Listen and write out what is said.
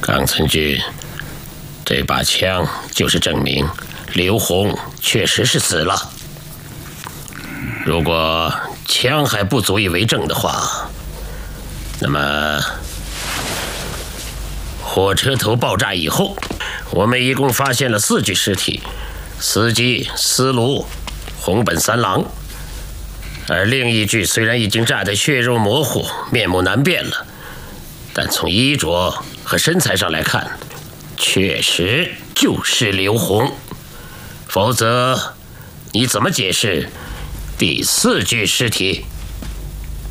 冈村君，这把枪就是证明刘洪确实是死了。如果枪还不足以为证的话，那么火车头爆炸以后，我们一共发现了4具尸体：司机、司炉、红本三郎。而另一具虽然已经炸得血肉模糊、面目难辨了，但从衣着和身材上来看，确实就是刘洪。否则，你怎么解释第4具尸体